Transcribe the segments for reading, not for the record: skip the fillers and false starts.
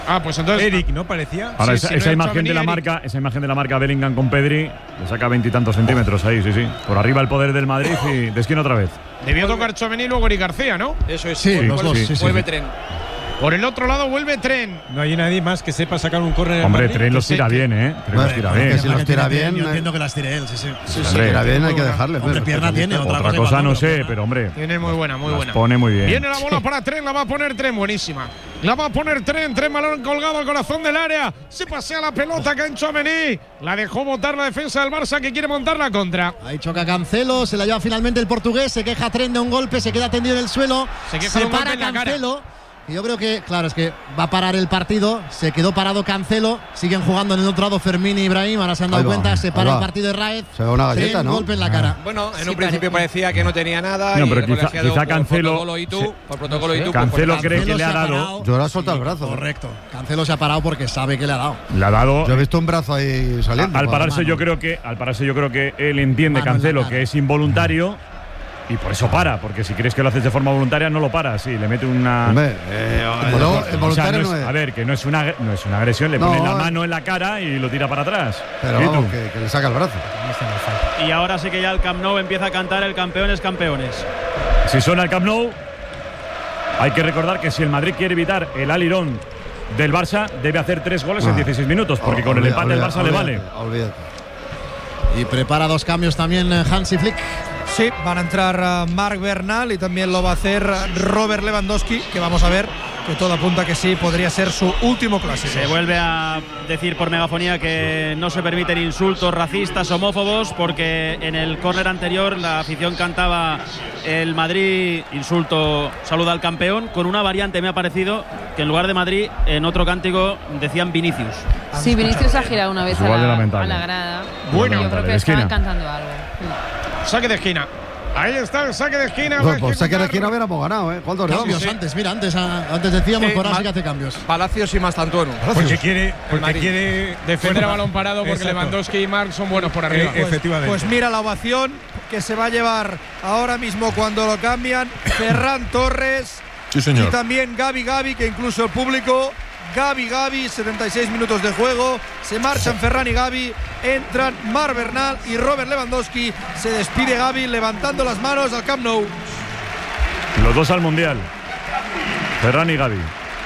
Pues entonces Eric, ¿no parecía? Ahora Sí, esa no imagen de la Eric. marca, esa imagen de la marca Bellingham con Pedri, le saca 20 y tantos centímetros ahí, sí. Por arriba el poder del Madrid y de esquina otra vez. debió tocar Tchouaméni y luego Eric García, ¿no? Eso es. Sí, los dos. Vuelve Tren. Por el otro lado vuelve Tren. No hay nadie más que sepa sacar un córner. Hombre, Tren los tira bien, ¿eh? Tren los tira bien. Si los tira bien, Yo entiendo que las tire él, sí. si tira bien hay que dejarle. Hombre, pierna tiene. Otra cosa no sé, pero hombre, Tiene muy buena, muy las buena. pone muy bien. Viene la bola para Tren, la va a poner Tren, buenísima. La va a poner Tren balón colgado al corazón del área. Se pasea la pelota que en Tchouaméni. La dejó botar la defensa del Barça que quiere montar la contra. Ahí choca Cancelo, se la lleva finalmente el portugués, se queja Tren de un golpe, se queda tendido en el suelo, Se queja de un golpe para en la cara. Cancelo. Y yo creo que, claro, es que va a parar el partido, se quedó parado Cancelo, siguen jugando en el otro lado Fermín y Ibrahim, ahora se han dado Ahí va, cuenta, se para ahí el va. partido de Raez. Se ve una galleta, Tren, ¿no? golpe en la cara. Bueno, en un principio parecía que no tenía nada. No, y pero el gol ha sido quizá por Cancelo- protocolo y tú, sí. por protocolo y tú. Cancelo pues, cree que le ha se dado. parado. Yo ahora suelto el brazo. Correcto. Cancelo se ha parado porque sabe que le ha dado. Le ha dado. Yo he visto un brazo ahí saliendo. Al pararse mano. yo creo que él entiende, Mano en la Cancelo, cara. que es involuntario y por eso para, porque si crees que lo haces de forma voluntaria no lo para, sí, le mete una. Hombre, no, el O sea, voluntario no es, a ver, que no es una agresión, le No, pone la mano en la cara y lo tira para atrás. Pero ¿Y vamos, tú? que le saca el brazo. Y ahora sí que ya el Camp Nou empieza a cantar el campeones, campeones. Si suena el Camp Nou, hay que recordar que si el Madrid quiere evitar el alirón del Barça, debe hacer 3 goles en 16 minutos, porque con el empate el Barça le vale. Olvídate. Y prepara 2 cambios también Hansi Flick. Sí, van a entrar Marc Bernal y también lo va a hacer Robert Lewandowski, que vamos a ver, que todo apunta que sí, podría ser su último clásico. Se vuelve a decir por megafonía que no se permiten insultos racistas, homófobos, porque en el córner anterior la afición cantaba el Madrid, insulto, saluda al campeón, con una variante me ha parecido que en lugar de Madrid, en otro cántico decían Vinicius. Sí, Vinicius ha girado una vez Es igual de a lamentable. la grada. Bueno, yo creo que de esquina. estaban cantando algo. Saque de esquina. Ahí está el saque de esquina. Pues, va a por saque de ejecutar. esquina hubiéramos ganado, ¿eh? ¿Cuántos Cambios ganamos? antes, mira, antes decíamos, Sí, por ahora sí mal- que hace cambios. Palacios y Mastantuono. Porque quiere Defender a fuerza. balón parado porque Exacto. Lewandowski y Marc son buenos por arriba. Efectivamente. Pues mira la ovación que se va a llevar ahora mismo cuando lo cambian Ferran Torres Sí, y señor. también Gavi, que incluso el público Gavi, 76 minutos de juego, se marchan Ferran y Gavi, entran Marc Bernal y Robert Lewandowski, se despide Gavi levantando las manos al Camp Nou. Los dos al Mundial. Ferran y Gavi.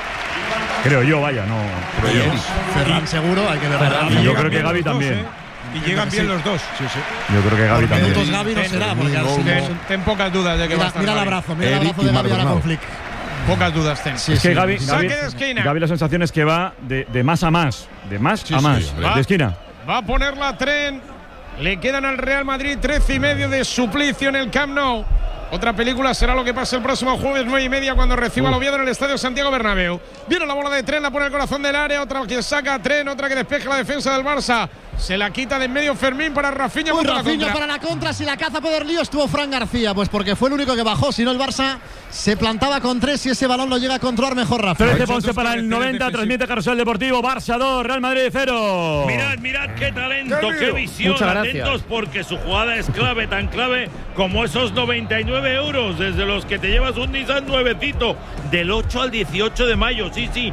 Creo yo, vaya, no. Creo yo. Ferran seguro, hay que ver. Yo creo que Gavi también. Y llegan bien los dos. Yo creo que Gavi también. Minutos Gavi no será, porque al final- Ten pocas dudas de que va a estar Mira el Gavi. abrazo, mira el Eric abrazo y de Gavi Marc ahora con Bernal. Flick. Pocas dudas ten. Es que Gavi, Saque de esquina. Gavi la sensación es que va de más a más. De más a sí, más. hombre. De esquina. Va a poner la Tren. Le quedan al Real Madrid 13 y medio de suplicio en el Camp Nou. Otra película será lo que pase el próximo jueves 9:30 cuando reciba al Oviedo en el Estadio Santiago Bernabéu. Viene la bola de Tren, la pone el corazón del área, otra que saca a Tren, otra que despeja la defensa del Barça. Se la quita de en medio Fermín para Rafinha. Uy, contra la Rafinha contra. para la contra, si la caza Pedro Lío estuvo Fran García, pues porque fue el único que bajó, si no el Barça se plantaba con 3 y ese balón lo llega a controlar mejor Rafa. 13 Ponce para el 90, transmite Carrusel Deportivo, Barça 2, Real Madrid 0. Mirad qué talento, qué visión. Muchas gracias. Atentos porque su jugada es clave, tan clave como esos 99 euros, desde los que te llevas un Nissan nuevecito, del 8 al 18 de mayo. Sí,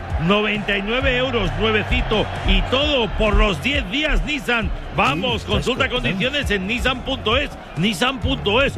99 euros, nuevecito. Y todo por los 10 días Nissan. Vamos, consulta condiciones en nissan.es. Nissan.es.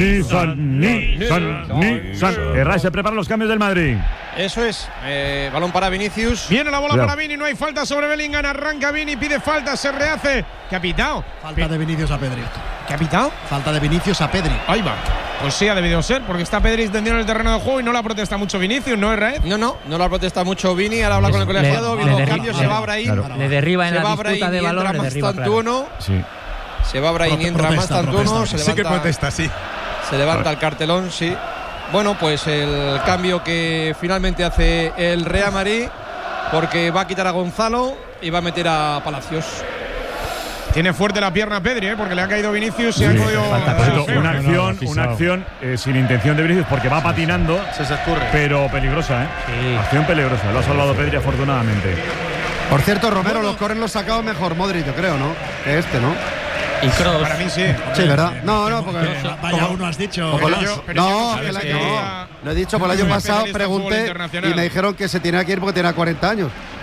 Nissan. Herrera se prepara los cambios del Madrid. Eso es. Balón para Vinicius. Viene la bola Cuidado. para Vini, no hay falta sobre Bellingham. Arranca Vini, pide falta, se rehace. ¿Qué ha pitado? Falta de Vinicius a Pedri. ¿Qué ha pitado? Falta de Vinicius a Pedri. Ahí va. Pues sí, ha debido ser, porque está Pedri tendido en el terreno de juego y no la protesta mucho Vinicius, ¿no es Raed? No la protesta mucho Vini. Ahora habla con el colegiado. Viene los cambios. Se va Brahim. Le derriba en Se la va disputa Brahim de y balón, entra le derriba, claro. Mastantuono. Sí. Se va Brahim y entra Protesta, Mastantuono. protesta. Sí que protesta, sí. Se levanta el cartelón, sí. Bueno, pues el cambio que finalmente hace el Real Madrid, porque va a quitar a Gonzalo y va a meter a Palacios. Tiene fuerte la pierna Pedri, porque le ha caído Vinicius y ha podido. Una acción sin intención de Vinicius porque va patinando, Se escurre. pero peligrosa, ¿eh? Sí. Acción peligrosa. Lo ha salvado Pedri afortunadamente. Por cierto, Romero, los corners los sacado mejor Modric, yo creo, ¿no? Que este, ¿no? Y Kroos. Para mí sí. Sí, ¿verdad? No, porque. Vaya uno has dicho. Como Pero lo- yo- pero no, yo que el sabes año que- no. Lo he dicho, por el año soy pasado especialista en fútbol pregunté internacional. y me dijeron que se tenía que ir porque tenía 40 años.